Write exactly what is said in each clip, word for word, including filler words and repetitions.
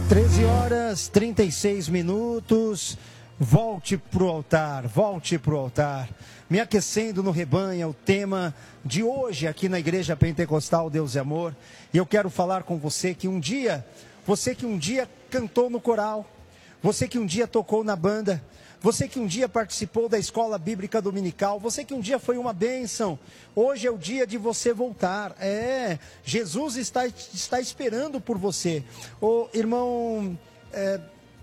treze horas, trinta e seis minutos. Volte pro altar, volte pro altar. Me aquecendo no rebanho é o tema de hoje aqui na Igreja Pentecostal Deus é Amor. E eu quero falar com você que um dia, você que um dia cantou no coral, você que um dia tocou na banda, você que um dia participou da escola bíblica dominical, você que um dia foi uma bênção, hoje é o dia de você voltar. É, Jesus está, está esperando por você. O irmão é,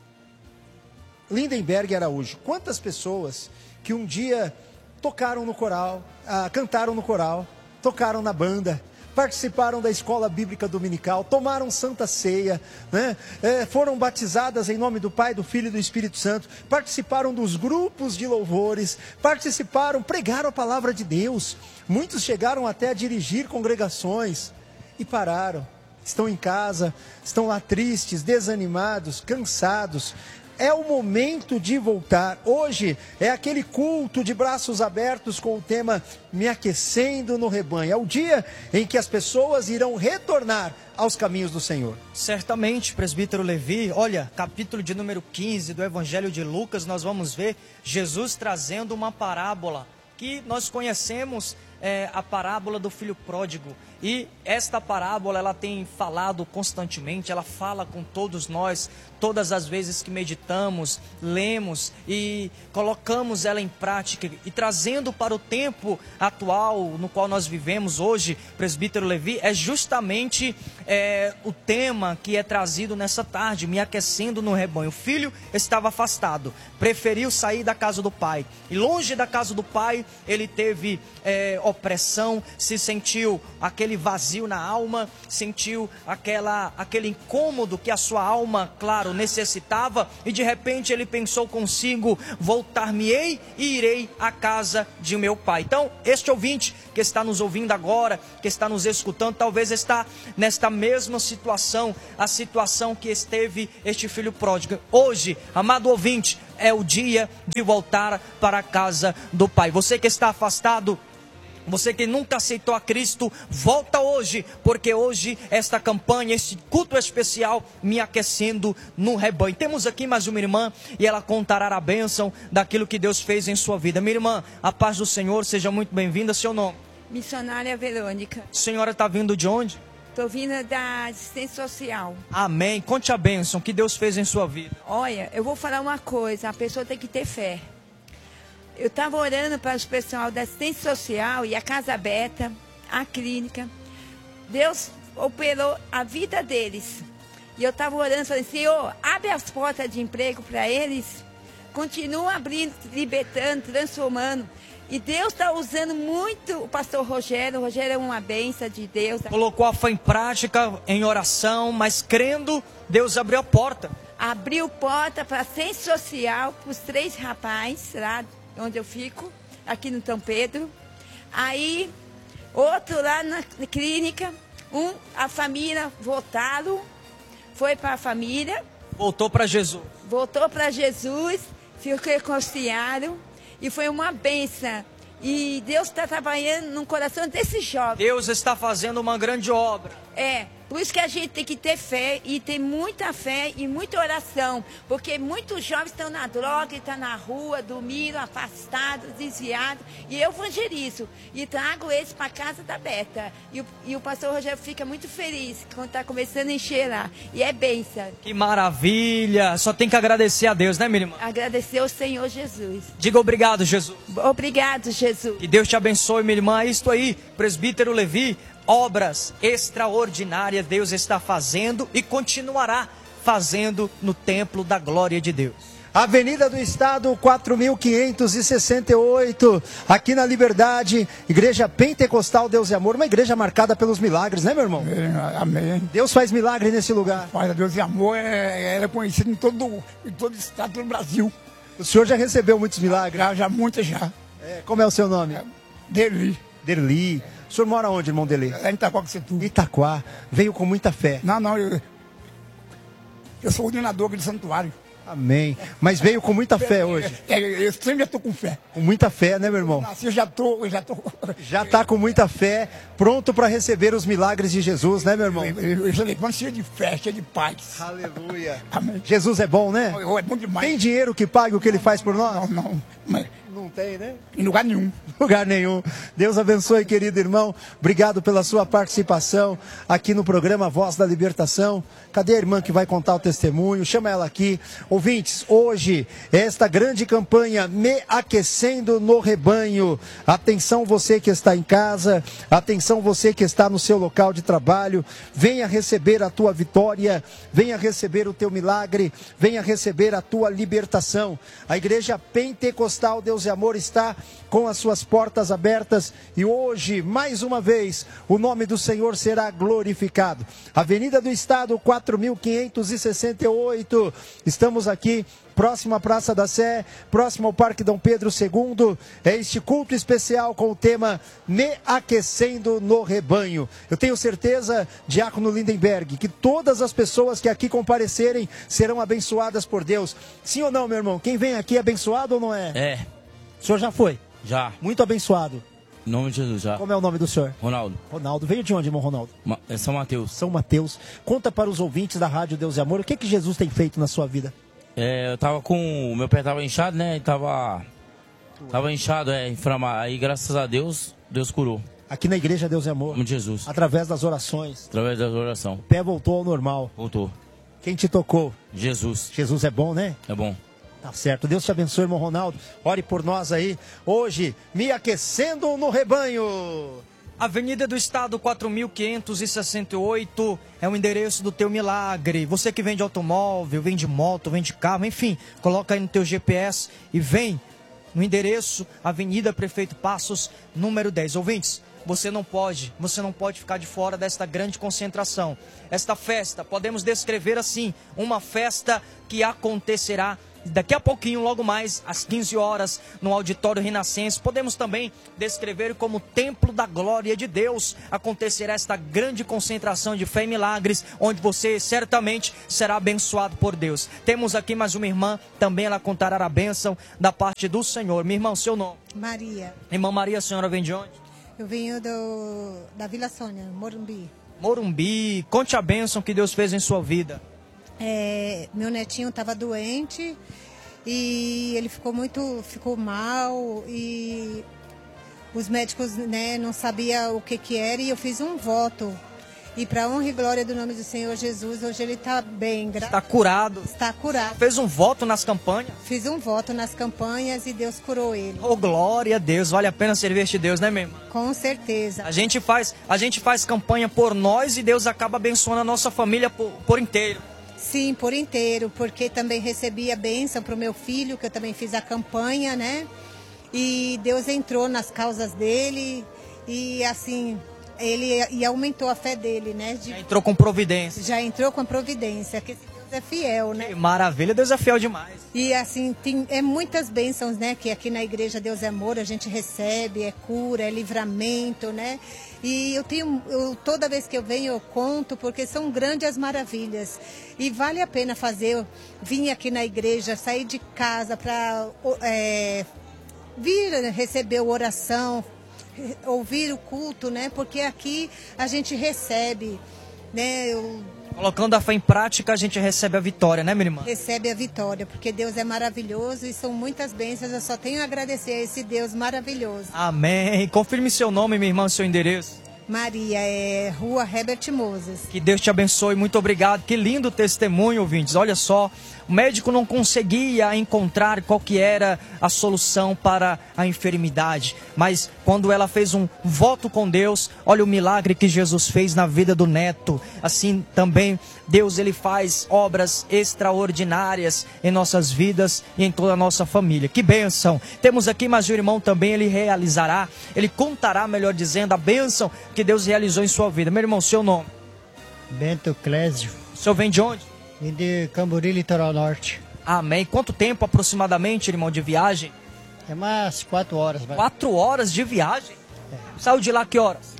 Lindenberg Araújo, quantas pessoas que um dia tocaram no coral, ah, cantaram no coral, tocaram na banda, participaram da escola bíblica dominical, tomaram santa ceia, né? é, foram batizadas em nome do Pai, do Filho e do Espírito Santo, participaram dos grupos de louvores, participaram, pregaram a palavra de Deus, muitos chegaram até a dirigir congregações e pararam, estão em casa, estão lá tristes, desanimados, cansados. É o momento de voltar. Hoje é aquele culto de braços abertos com o tema Me Aquecendo no Rebanho. É o dia em que as pessoas irão retornar aos caminhos do Senhor. Certamente, presbítero Levi, olha, capítulo de número quinze do Evangelho de Lucas, nós vamos ver Jesus trazendo uma parábola que nós conhecemos, é, a parábola do filho pródigo. E esta parábola, ela tem falado constantemente, ela fala com todos nós, todas as vezes que meditamos, lemos e colocamos ela em prática e trazendo para o tempo atual no qual nós vivemos hoje, presbítero Levi, é justamente é, o tema que é trazido nessa tarde, me aquecendo no rebanho. O filho estava afastado, preferiu sair da casa do pai e longe da casa do pai ele teve é, opressão, se sentiu aquele vazio na alma, sentiu aquela, aquele incômodo que a sua alma, claro, necessitava, e de repente ele pensou consigo, voltar-me-ei e irei à casa de meu pai. Então, este ouvinte que está nos ouvindo agora, que está nos escutando, talvez está nesta mesma situação, a situação que esteve este filho pródigo. Hoje, amado ouvinte, é o dia de voltar para a casa do pai. Você que está afastado, você que nunca aceitou a Cristo, volta hoje, porque hoje esta campanha, este culto especial, me aquecendo no rebanho. Temos aqui mais uma irmã e ela contará a bênção daquilo que Deus fez em sua vida. Minha irmã, a paz do Senhor, seja muito bem-vinda. Seu nome? Missionária Verônica. A senhora está vindo de onde? Estou vindo da assistência social. Amém. Conte a bênção que Deus fez em sua vida. Olha, eu vou falar uma coisa, a pessoa tem que ter fé. Eu estava orando para o pessoal da assistência social e a casa aberta, a clínica. Deus operou a vida deles. E eu estava orando, falei, Senhor, abre as portas de emprego para eles. Continua abrindo, libertando, transformando. E Deus está usando muito o pastor Rogério. O Rogério é uma bênção de Deus. Colocou a fé em prática, em oração, mas crendo, Deus abriu a porta. Abriu porta para a assistência social, para os três rapazes lá onde eu fico, aqui no São Pedro. Aí, outro lá na clínica, um, a família voltaram, foi para a família. Voltou para Jesus. Voltou para Jesus, ficou reconciliado e foi uma bênção. E Deus está trabalhando no coração desse jovem. Deus está fazendo uma grande obra. É, por isso que a gente tem que ter fé e ter muita fé e muita oração, porque muitos jovens estão na droga, estão na rua, dormindo, afastados, desviados, e eu evangelizo e trago eles para a casa da Beta. E o, e o pastor Rogério fica muito feliz quando está começando a encher lá, e é bênção. Que maravilha! Só tem que agradecer a Deus, né, minha irmã? Agradecer ao Senhor Jesus. Diga obrigado, Jesus. Obrigado, Jesus. Que Deus te abençoe, minha irmã. É isto aí, presbítero Levi. Obras extraordinárias Deus está fazendo e continuará fazendo no templo da glória de Deus. Avenida do Estado, quatro mil quinhentos e sessenta e oito, aqui na Liberdade, Igreja Pentecostal Deus e Amor, uma igreja marcada pelos milagres, né, meu irmão? Amém. Deus faz milagre nesse lugar. Pai, Deus e Amor é, é conhecido em todo, em todo o estado do Brasil. O senhor já recebeu muitos milagres? Já, já muitas já. É, como é o seu nome? É, Derli. Derli. O senhor mora onde, irmão Dele? É em Itaquaquecetuba. Itaquá. Veio com muita fé. Não, não, eu, eu sou ordenador aqui do santuário. Amém. Mas veio com muita fé hoje. É, eu sempre estou com fé. Com muita fé, né, meu irmão? Nasci, eu já estou, eu já estou. Já está com muita fé, pronto para receber os milagres de Jesus, né, meu irmão? Eu, eu, eu já levanto cheio de fé, cheio de paz. Aleluia. Amém. Jesus é bom, né? É bom demais. Tem dinheiro que pague o que ele faz por nós? Não, não. Mas Não tem, né? em lugar nenhum. Lugar nenhum. Deus abençoe, querido irmão. Obrigado pela sua participação aqui no programa Voz da Libertação. Cadê a irmã que vai contar o testemunho? Chama ela aqui. Ouvintes, hoje, esta grande campanha Me Aquecendo no Rebanho. Atenção você que está em casa, atenção você que está no seu local de trabalho. Venha receber a tua vitória, venha receber o teu milagre, venha receber a tua libertação. A Igreja Pentecostal Deus e Amor está com as suas portas abertas e hoje, mais uma vez, o nome do Senhor será glorificado. Avenida do Estado, quatro mil quinhentos e sessenta e oito. Estamos aqui, próximo à Praça da Sé, próximo ao Parque Dom Pedro segundo. É este culto especial com o tema Me Aquecendo no Rebanho. Eu tenho certeza, Diácono Lindenberg, que todas as pessoas que aqui comparecerem serão abençoadas por Deus. Sim ou não, meu irmão? Quem vem aqui é abençoado ou não é? É, O senhor já foi? já. Muito abençoado. Em nome de Jesus, já. Como é o nome do senhor? Ronaldo, Ronaldo. Veio de onde, irmão Ronaldo? Ma- é São Mateus. São Mateus. Conta para os ouvintes da Rádio Deus e Amor, o que que Jesus tem feito na sua vida? É, eu tava com... O meu pé tava inchado, né? E tava... Tava inchado, é, inflamado. Aí, graças a Deus, Deus curou. Aqui na Igreja Deus e Amor. Em nome de Jesus. Através das orações. Através da oração. O pé voltou ao normal. Voltou. Quem te tocou? Jesus. Jesus é bom, né? É bom. Tá certo. Deus te abençoe, irmão Ronaldo. Ore por nós aí. Hoje, me aquecendo no rebanho. Avenida do Estado, quatro mil quinhentos e sessenta e oito, é o endereço do teu milagre. Você que vende automóvel, vende moto, vende carro, enfim, coloca aí no teu G P S e vem no endereço Avenida Prefeito Passos, número dez. Ouvintes, você não pode, você não pode ficar de fora desta grande concentração. Esta festa, podemos descrever assim, uma festa que acontecerá daqui a pouquinho, logo mais, às quinze horas, no Auditório Renascença. Podemos também descrever como Templo da Glória de Deus. Acontecerá esta grande concentração de fé e milagres, onde você certamente será abençoado por Deus. Temos aqui mais uma irmã, também ela contará a bênção da parte do Senhor. Minha irmã, seu nome? Maria. Irmã Maria, a senhora vem de onde? Eu venho do, da Vila Sônia, Morumbi. Morumbi. Conte a bênção que Deus fez em sua vida. É, meu netinho estava doente e ele ficou muito, ficou mal e os médicos, né, não sabiam o que que era e eu fiz um voto. E para honra e glória do nome do Senhor Jesus, hoje ele está bem. gra- Está curado. Está curado. Fez um voto nas campanhas. Fiz um voto nas campanhas e Deus curou ele. Oh, glória a Deus. Vale a pena servir este Deus, né, minha irmã? Com certeza. A gente faz, a gente faz campanha por nós e Deus acaba abençoando a nossa família por, por inteiro. Sim, por inteiro, porque também recebi a bênção para o meu filho, que eu também fiz a campanha, né? E Deus entrou nas causas dele e assim, ele e aumentou a fé dele, né? De- Já entrou com providência. já entrou com a providência, que esse Deus é fiel, né? Que maravilha, Deus é fiel demais. E assim, tem é muitas bênçãos, né? Que aqui na igreja Deus é Amor a gente recebe, é cura, é livramento, né? E eu tenho, eu, toda vez que eu venho eu conto, porque são grandes as maravilhas. E vale a pena fazer, vir aqui na igreja, sair de casa para é, vir receber a oração, ouvir o culto, né? Porque aqui a gente recebe, né? Eu, Colocando a fé em prática, a gente recebe a vitória, né, minha irmã? recebe a vitória, porque Deus é maravilhoso e são muitas bênçãos. Eu só tenho a agradecer a esse Deus maravilhoso. Amém. Confirme seu nome, minha irmã, seu endereço. Maria, é Rua Herbert Moses. Que Deus te abençoe, muito obrigado. Que lindo testemunho, ouvintes. Olha só, o médico não conseguia encontrar qual que era a solução para a enfermidade. Mas quando ela fez um voto com Deus, olha o milagre que Jesus fez na vida do neto. Assim também Deus ele faz obras extraordinárias em nossas vidas e em toda a nossa família. Que bênção. Temos aqui mais um irmão também, ele realizará, ele contará, melhor dizendo, a bênção que Deus realizou em sua vida. Meu irmão, seu nome? Bento Clésio, O senhor vem de onde? vim de Cambori, Litoral Norte. Amém. Quanto tempo aproximadamente, irmão, de viagem? É umas quatro horas. Mas, Quatro horas de viagem? Saiu de lá que horas?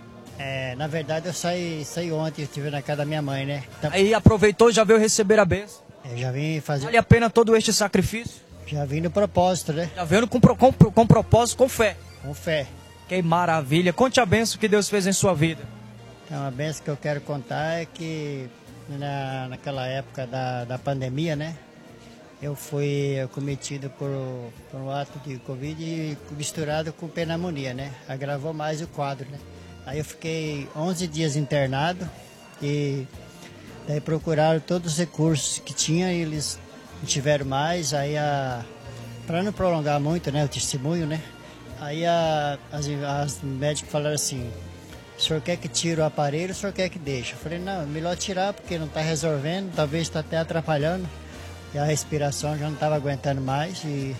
é, na verdade, eu saí, saí ontem, eu estive na casa da minha mãe, né? Tá- Aí aproveitou e já veio receber a bênção. Eu já vim fazer. Vale a pena todo este sacrifício? Já vim no propósito, né? Já vendo com, pro- com, com propósito, com fé. Com fé. Que maravilha. Conte a bênção que Deus fez em sua vida. Então, a benção que eu quero contar é que na, naquela época da, da pandemia, né? Eu fui cometido por, por um ato de Covid e misturado com pneumonia, né? Agravou mais o quadro, né? Aí eu fiquei onze dias internado e daí procuraram todos os recursos que tinha e eles não tiveram mais. Aí, para não prolongar muito, né, o testemunho, né? Aí a, as, as médicos falaram assim, o senhor quer que tire o aparelho, o senhor quer que deixe? Eu falei, não, melhor tirar porque não está resolvendo, talvez está até atrapalhando. E a respiração já não estava aguentando mais e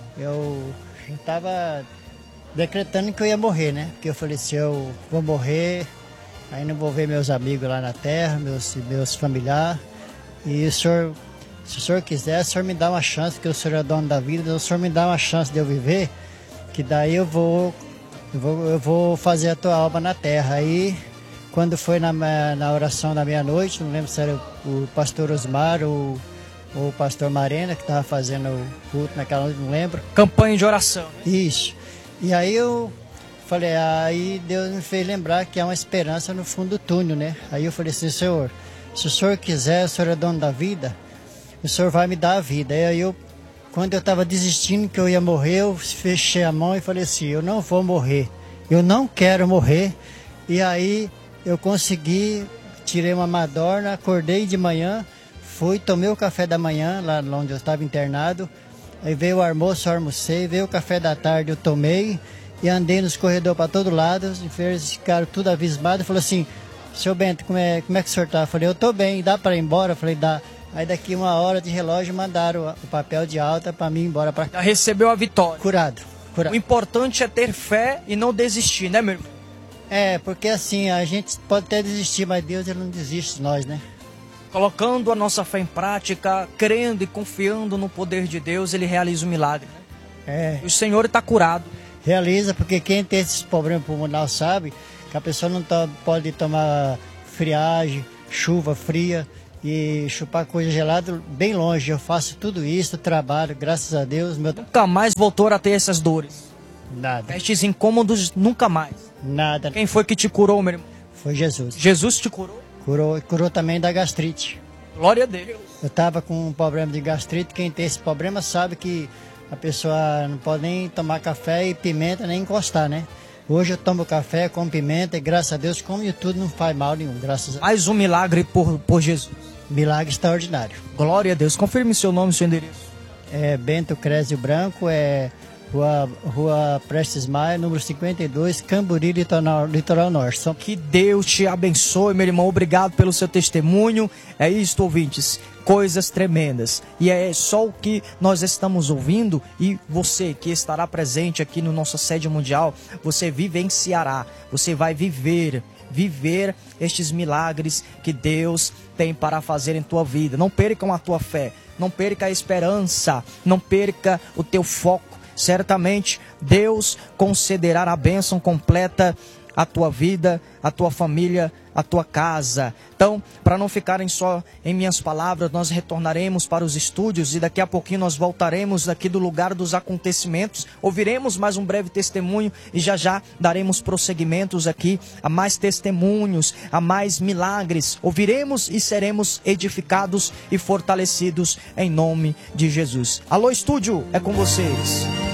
eu já estava decretando que eu ia morrer, né? Porque eu falei, se eu vou morrer, aí não vou ver meus amigos lá na terra, meus, meus familiares. E o senhor, se o senhor quiser, o senhor me dá uma chance, porque o senhor é dono da vida, o senhor me dá uma chance de eu viver, que daí eu vou, eu vou, eu vou fazer a tua obra na terra. Aí, quando foi na, na oração da meia-noite, não lembro se era o, o pastor Osmar ou o pastor Marena, que estava fazendo o culto naquela noite, não lembro. Campanha de oração. Né? Isso. E aí eu falei, aí Deus me fez lembrar que há uma esperança no fundo do túnel, né? Aí eu falei assim, Senhor, se o Senhor quiser, o Senhor é dono da vida, o Senhor vai me dar a vida. E aí eu, quando eu estava desistindo que eu ia morrer, eu fechei a mão e falei assim, eu não vou morrer, eu não quero morrer. E aí eu consegui, tirei uma madorna, acordei de manhã, fui, tomei o café da manhã, lá onde eu estava internado. Aí veio o almoço, eu almocei, veio o café da tarde, eu tomei e andei nos corredores para todo lado. Os enfermeiros ficaram tudo abismados. Falou assim, seu Bento, como é, como é que o senhor está? Eu falei, eu estou bem, dá para ir embora? Eu falei, dá. Aí daqui uma hora de relógio mandaram o papel de alta para mim ir embora para Já recebeu a vitória. Curado, curado. O importante é ter fé e não desistir, né, meu irmão? É, porque assim, a gente pode até desistir, mas Deus ele não desiste de nós, né? Colocando a nossa fé em prática, crendo e confiando no poder de Deus, Ele realiza o milagre. Né? É. E o Senhor está curado. Realiza, porque quem tem esses problemas pulmonares sabe que a pessoa não to- pode tomar friagem, chuva fria e chupar coisa gelada bem longe. Eu faço tudo isso, trabalho, graças a Deus. Meu... Nunca mais voltou a ter essas dores. Nada, Estes incômodos, nunca mais. nada. Quem foi que te curou, meu irmão? Foi Jesus. Jesus te curou? Curou, curou também da gastrite. Glória a Deus. Eu estava com um problema de gastrite. Quem tem esse problema sabe que a pessoa não pode nem tomar café e pimenta, nem encostar, né? Hoje eu tomo café com pimenta e graças a Deus como e tudo não faz mal nenhum, graças a Deus. Mais um milagre por, por Jesus. Milagre extraordinário. Glória a Deus. Confirme seu nome e seu endereço. É Bento Clésio Branco, é Rua, Rua Prestes Maia, número cinquenta e dois, Camburi, Litoral, Litoral Norte. São... Que Deus te abençoe, meu irmão. Obrigado pelo seu testemunho. É isto, ouvintes. Coisas tremendas. E é só o que nós estamos ouvindo. E você que estará presente aqui no nossa sede mundial, você vivenciará. Você vai viver, viver estes milagres que Deus tem para fazer em tua vida. Não percam a tua fé. Não perca a esperança. Não perca o teu foco. Certamente Deus concederá a bênção completa à tua vida, à tua família, à tua casa. Então, para não ficarem só em minhas palavras, nós retornaremos para os estúdios e daqui a pouquinho nós voltaremos aqui do lugar dos acontecimentos, ouviremos mais um breve testemunho e já já daremos prosseguimentos aqui a mais testemunhos, a mais milagres. Ouviremos e seremos edificados e fortalecidos em nome de Jesus. Alô, estúdio, é com vocês.